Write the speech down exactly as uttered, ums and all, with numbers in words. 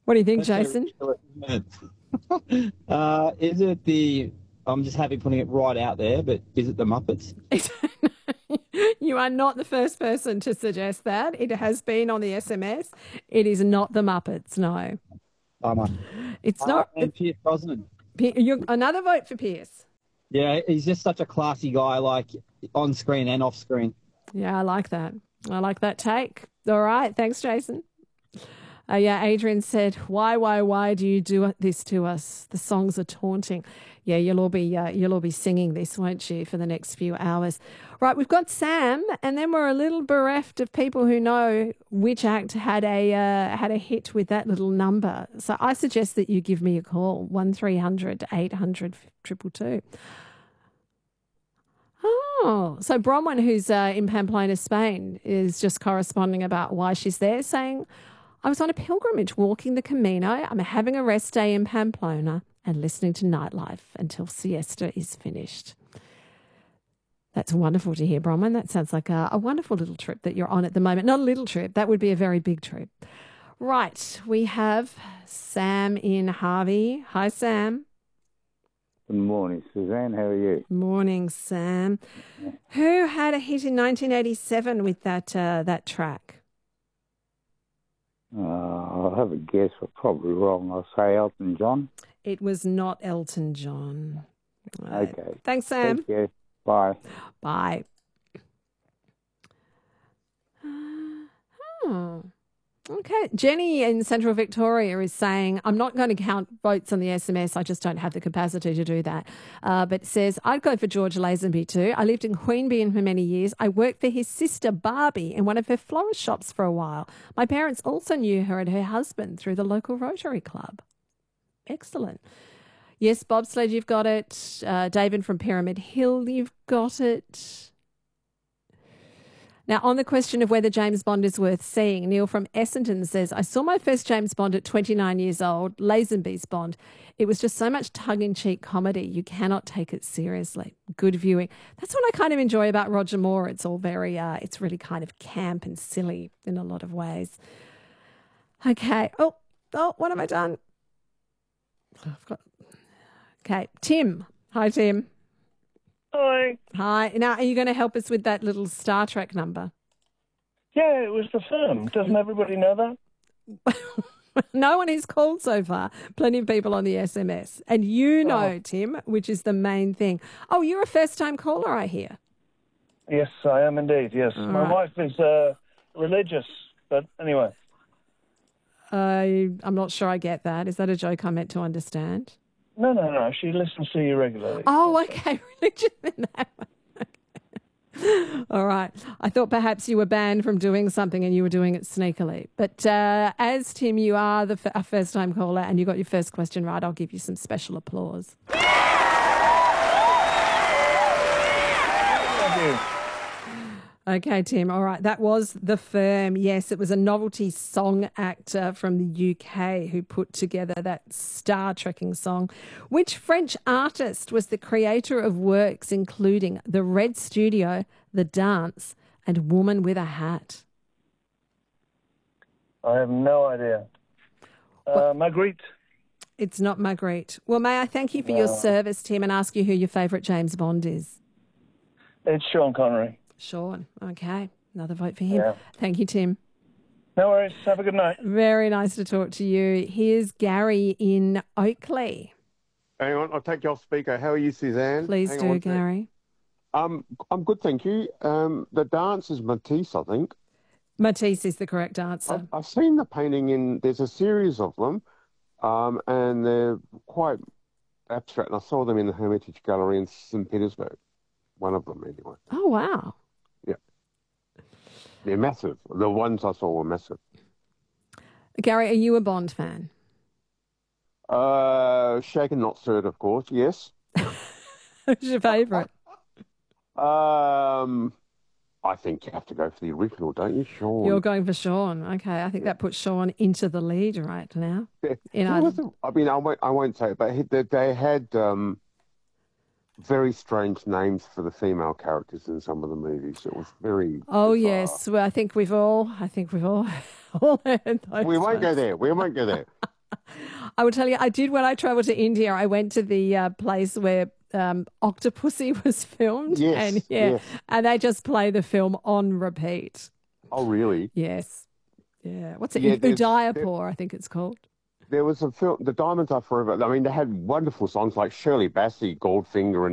What do you think, That's so Jason? ridiculous, isn't it? uh, is it the? I'm just happy putting it right out there, but is it the Muppets? You are not the first person to suggest that. It has been on the S M S. It is not the Muppets, no. Oh, my. It's Uh, not. and Pierce Brosnan. You, another vote for Pierce. Yeah, he's just such a classy guy, like on screen and off screen. Yeah, I like that. I like that take. All right. Thanks, Jason. Uh, yeah, Adrian said, why, why, why do you do this to us? The songs are taunting. Yeah, you'll all be uh, you'll all be singing this, won't you, for the next few hours? Right, we've got Sam, and then we're a little bereft of people who know which act had a uh, had a hit with that little number. So I suggest that you give me a call, one three hundred eight hundred two two two. Oh, so Bronwyn, who's uh, in Pamplona, Spain, is just corresponding about why she's there, saying, I was on a pilgrimage walking the Camino. I'm having a rest day in Pamplona and listening to nightlife until siesta is finished. That's wonderful to hear, Bronwyn. That sounds like a, a wonderful little trip that you're on at the moment. Not a little trip. That would be a very big trip. Right. We have Sam in Harvey. Hi, Sam. Good morning, Suzanne. How are you? Morning, Sam. Who had a hit in nineteen eighty-seven with that uh, that track? Uh, I'll have a guess, but probably wrong. I'll say Elton John. It was not Elton John. Right. Okay. Thanks, Sam. Thank you. Bye. Bye. Uh, oh. Okay. Jenny in Central Victoria is saying, I'm not going to count votes on the S M S. I just don't have the capacity to do that. Uh, but says, I'd go for George Lazenby too. I lived in Queanbeyan for many years. I worked for his sister Barbie in one of her florist shops for a while. My parents also knew her and her husband through the local Rotary Club. Excellent. Yes, Bobsled, you've got it. Uh, David from Pyramid Hill, you've got it. Now, on the question of whether James Bond is worth seeing, Neil from Essendon says, I saw my first James Bond at twenty-nine years old, Lazenby's Bond. It was just so much tongue-in-cheek comedy. You cannot take it seriously. Good viewing. That's what I kind of enjoy about Roger Moore. It's all very, uh, it's really kind of camp and silly in a lot of ways. Okay. Oh, oh, what have I done? I've got... Okay. Tim. Hi, Tim. Hi. Hi. Now, are you going to help us with that little Star Trek number? Yeah, it was the firm. Doesn't everybody know that? No one has called so far. Plenty of people on the S M S. And you know, Oh. Tim, which is the main thing. Oh, you're a first-time caller, I hear. Yes, I am indeed, yes. All My right. wife is uh, religious, but anyway. I, I'm not sure I get that. Is that a joke I meant to understand? No, no, no. She listens to you regularly. Oh, okay. Religion in that one. All right. I thought perhaps you were banned from doing something and you were doing it sneakily. But uh, as, Tim, you are the f- a first-time caller and you got your first question right, I'll give you some special applause. Thank you. Okay, Tim. All right. That was The Firm. Yes, it was a novelty song actor from the U K who put together that Star Trekking song. Which French artist was the creator of works including The Red Studio, The Dance, and Woman with a Hat? I have no idea. Uh, Marguerite. It's not Marguerite. Well, may I thank you for your No. service, Tim, and ask you who your favourite James Bond is? It's Sean Connery. Sean. Okay. Another vote for him. Yeah. Thank you, Tim. No worries. Have a good night. Very nice to talk to you. Here's Gary in Oakley. Hang on, I'll take you off speaker. How are you, Suzanne? Please Hang do, on a sec. Gary. Um, I'm good, thank you. Um, the dance is Matisse, I think. Matisse is the correct answer. I've, I've seen the painting in. There's a series of them, um, and they're quite abstract. And I saw them in the Hermitage Gallery in Saint Petersburg. One of them, anyway. Oh, wow. Yeah, they're massive. The ones I saw were massive. Gary, are you a Bond fan? Uh, Shaken Not Stirred, of course. Yes. Who's your favourite? Um, I think you have to go for the original, don't you, Sean? You're going for Sean. Okay, I think that puts Sean into the lead right now. Yeah. In Who our- was the- I mean, I won't, I won't say it, but he, they, they had um, very strange names for the female characters in some of the movies. It was very. Oh, bizarre. yes. Well, I think we've all, I think we've all, all heard those We won't go ones. there. We won't go there. I will tell you, I did when I travelled to India. I went to the uh, place where um, Octopussy was filmed. Yes, and yeah, yes. and they just play the film on repeat. Oh, really? Yes. Yeah. What's it? Yeah, there's- Udaipur, I think it's called. There was a film, The Diamonds Are Forever. I mean, they had wonderful songs like Shirley Bassey, Goldfinger, and